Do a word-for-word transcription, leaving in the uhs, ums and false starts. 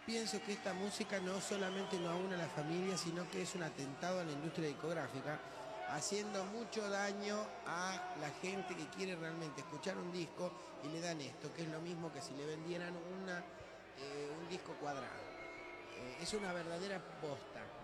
pienso que esta música no solamente no aúna a la familia, sino que es un atentado a la industria discográfica, haciendo mucho daño a la gente que quiere realmente escuchar un disco y le dan esto, que es lo mismo que si le vendieran una, eh, un disco cuadrado. Eh, es una verdadera posta.